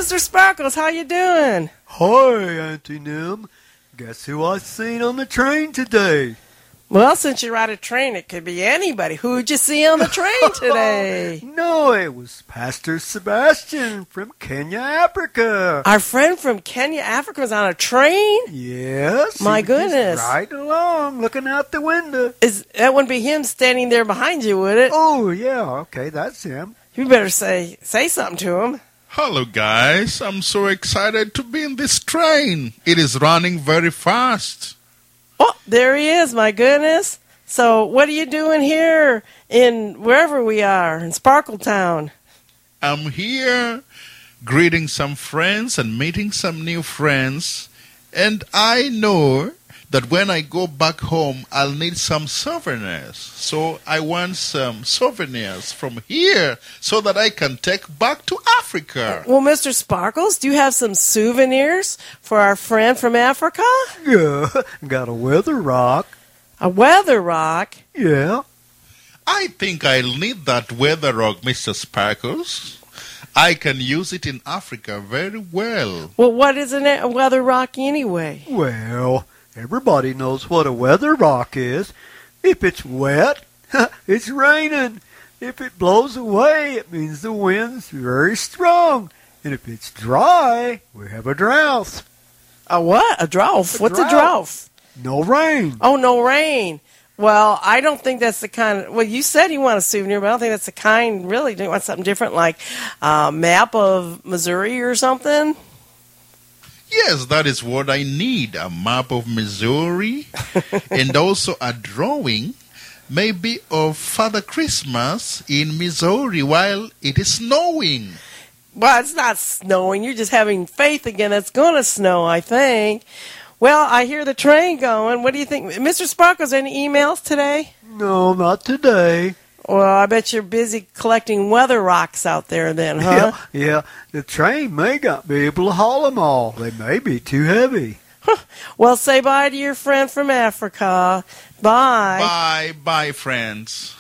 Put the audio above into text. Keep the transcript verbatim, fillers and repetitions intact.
Mister Sparkles, how you doing? Hi, Auntie Nim. Guess who I seen on the train today? Well, since you ride a train, it could be anybody. Who'd you see on the train today? No, it was Pastor Sebastian from Kenya, Africa. Our friend from Kenya, Africa was on a train? Yes. My he was just goodness. riding along, looking out the window. Is that wouldn't be him standing there behind you, would it? Oh, yeah, okay, that's him. You better say say something to him. Hello, guys. I'm so excited to be in this train. It is running very fast. Oh, there he is, my goodness. So what are you doing here in wherever we are, in Sparkletown? I'm here greeting some friends and meeting some new friends. And I know that when I go back home, I'll need some souvenirs. So I want some souvenirs from here so that I can take back to Africa. Well, Mister Sparkles, do you have some souvenirs for our friend from Africa? Yeah, got a weather rock. A weather rock? Yeah. I think I'll need that weather rock, Mister Sparkles. I can use it in Africa very well. Well, what is a weather rock anyway? Well, everybody knows what a weather rock is. If it's wet, it's raining. If it blows away, it means the wind's very strong. And if it's dry, we have a drought. A what? A drought? A What's drought. a drought? No rain. Oh, no rain. Well, I don't think that's the kind of... Well, you said you want a souvenir, but I don't think that's the kind, really. Do you want something different, like a map of Missouri or something? Yes, that is what I need. A map of Missouri and also a drawing, maybe of Father Christmas in Missouri while it is snowing. Well, it's not snowing. You're just having faith again. It's going to snow, I think. Well, I hear the train going. What do you think? Mister Sparkles, any emails today? No, not today. Well, I bet you're busy collecting weather rocks out there then, huh? Yeah, yeah. The train may not be able to haul them all. They may be too heavy. Well, say bye to your friend from Africa. Bye. Bye, bye, friends.